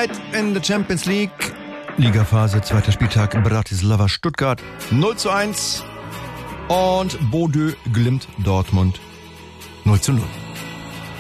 Halbzeit in der Champions League. Ligaphase, zweiter Spieltag, Bratislava Stuttgart 0:1 und Bodø Glimt Dortmund 0:0.